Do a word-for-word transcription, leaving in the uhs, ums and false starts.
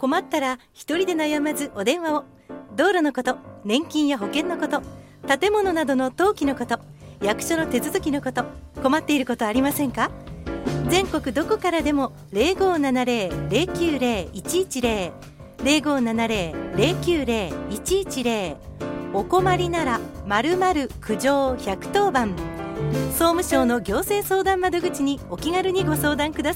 困ったら一人で悩まずお電話を。道路のこと、年金や保険のこと、建物などの登記のこと、役所の手続きのこと、困っていることありませんか？全国どこからでも ゼロごーななゼロ ゼロきゅうゼロ いちいちゼロ ゼロごーななゼロ ゼロきゅうゼロ いちいちゼロ。お困りなら〇〇苦情ひゃくとおばん。総務省の行政相談窓口にお気軽にご相談ください。